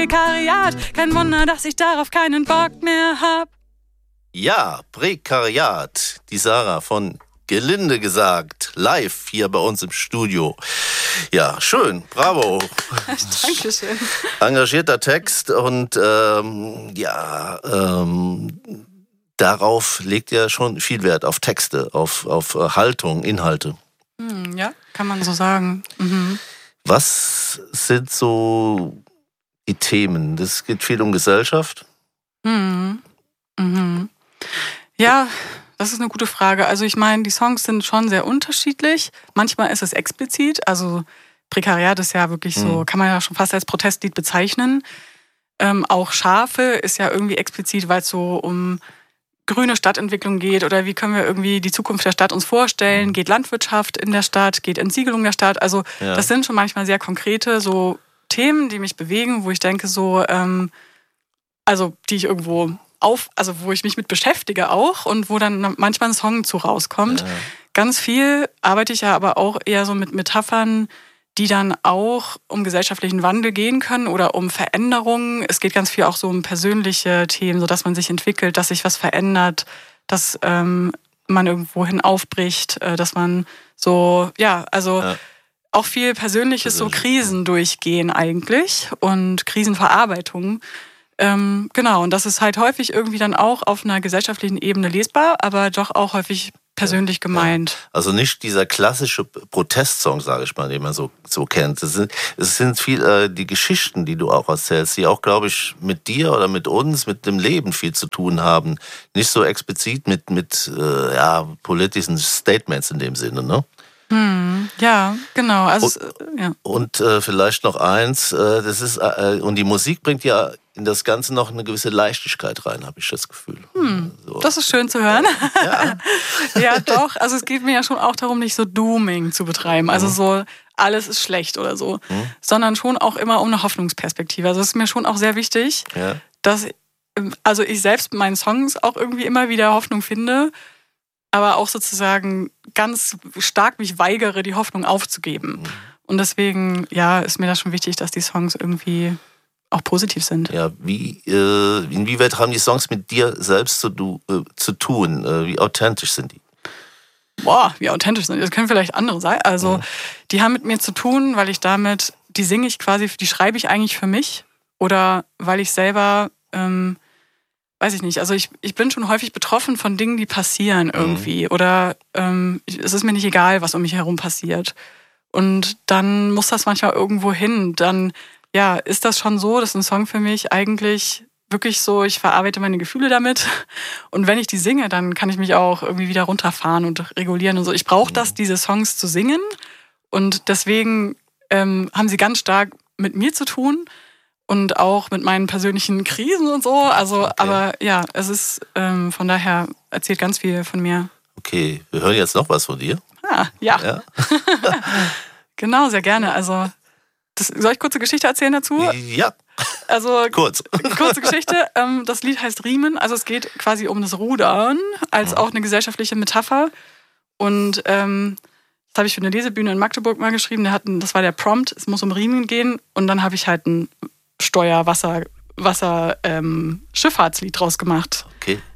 Prekariat. Kein Wunder, dass ich darauf keinen Bock mehr hab. Ja, Prekariat. Die Sarah von Gelinde gesagt, live hier bei uns im Studio. Ja, schön, bravo. Dankeschön. Engagierter Text und darauf legt ihr schon viel Wert, auf Texte, auf Haltung, Inhalte. Ja, kann man so sagen. Mhm. Was sind so die Themen? Das geht viel um Gesellschaft. Ja, das ist eine gute Frage. Also ich meine, die Songs sind schon sehr unterschiedlich. Manchmal ist es explizit. Also Prekariat ist ja wirklich so, kann man ja schon fast als Protestlied bezeichnen. Auch Schafe ist ja irgendwie explizit, weil es so um grüne Stadtentwicklung geht oder wie können wir irgendwie die Zukunft der Stadt uns vorstellen. Geht Landwirtschaft in der Stadt, geht Entsiegelung der Stadt. Also das sind schon manchmal sehr konkrete so Themen, die mich bewegen, wo ich denke so, also die ich irgendwo wo ich mich mit beschäftige auch und wo dann manchmal ein Song zu rauskommt. Ja. Ganz viel arbeite ich ja aber auch eher so mit Metaphern, die dann auch um gesellschaftlichen Wandel gehen können oder um Veränderungen. Es geht ganz viel auch so um persönliche Themen, so dass man sich entwickelt, dass sich was verändert, dass man irgendwohin aufbricht, dass man so, auch viel Persönliches, so Krisen durchgehen eigentlich und Krisenverarbeitung. Genau, und das ist halt häufig irgendwie dann auch auf einer gesellschaftlichen Ebene lesbar, aber doch auch häufig persönlich gemeint. Ja. Also nicht dieser klassische Protestsong, sage ich mal, den man so kennt. Es sind viel die Geschichten, die du auch erzählst, die auch, glaube ich, mit dir oder mit uns, mit dem Leben viel zu tun haben. Nicht so explizit mit politischen Statements in dem Sinne, ne? Ja, genau. Also, und vielleicht noch eins, das ist und die Musik bringt ja in das Ganze noch eine gewisse Leichtigkeit rein, habe ich das Gefühl. So. Das ist schön zu hören. Ja. Ja, doch. Also es geht mir ja schon auch darum, nicht so Dooming zu betreiben. Also so, alles ist schlecht oder so. Sondern schon auch immer um eine Hoffnungsperspektive. Also es ist mir schon auch sehr wichtig, dass ich selbst mit meinen Songs auch irgendwie immer wieder Hoffnung finde, aber auch sozusagen ganz stark mich weigere, die Hoffnung aufzugeben. Und deswegen, ist mir das schon wichtig, dass die Songs irgendwie auch positiv sind. Ja, inwieweit haben die Songs mit dir selbst zu tun? Wie authentisch sind die? Boah, wie authentisch sind die? Das können vielleicht andere sein. Also, die haben mit mir zu tun, weil die singe ich quasi, die schreibe ich eigentlich für mich. Oder weil ich selber, weiß ich nicht, also ich bin schon häufig betroffen von Dingen, die passieren irgendwie. Oder es ist mir nicht egal, was um mich herum passiert. Und dann muss das manchmal irgendwo hin. Dann ist das schon so, dass ein Song für mich eigentlich wirklich so, ich verarbeite meine Gefühle damit und wenn ich die singe, dann kann ich mich auch irgendwie wieder runterfahren und regulieren und so. Ich brauche diese Songs zu singen und deswegen haben sie ganz stark mit mir zu tun und auch mit meinen persönlichen Krisen und so. Also, aber es ist von daher erzählt ganz viel von mir. Okay, wir hören jetzt noch was von dir. Ja. Genau, sehr gerne. Also soll ich kurze Geschichte erzählen dazu? Ja. Also kurze Geschichte. Das Lied heißt Riemen. Also es geht quasi um das Rudern als auch eine gesellschaftliche Metapher. Und das habe ich für eine Lesebühne in Magdeburg mal geschrieben. Das war der Prompt. Es muss um Riemen gehen. Und dann habe ich halt ein Schifffahrtslied draus gemacht. Okay.